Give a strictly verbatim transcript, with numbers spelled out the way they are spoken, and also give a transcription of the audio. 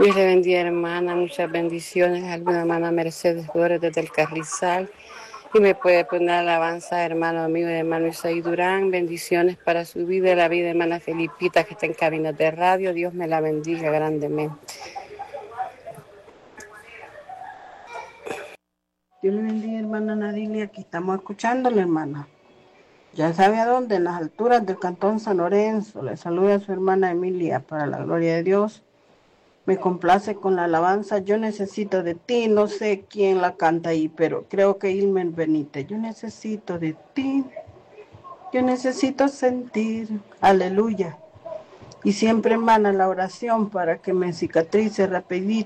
Dios le bendiga, hermana, muchas bendiciones. Alguna hermana Mercedes Flores desde el Carrizal. Y me puede poner alabanza, hermano mío, de hermano Isaí Durán. Bendiciones para su vida y la vida de hermana Felipita, que está en cabinas de radio. Dios me la bendiga grandemente. Dios le bendiga, hermana Nadilia. Aquí estamos escuchándole, hermana. Ya sabe a dónde, en las alturas del Cantón San Lorenzo. Le saluda a su hermana Emilia, para la gloria de Dios. Me complace con la alabanza. Yo necesito de ti. No sé quién la canta ahí, pero creo que Ilmer Benítez. Yo necesito de ti. Yo necesito sentir. Aleluya. Y siempre emana la oración para que me cicatrice rapidito.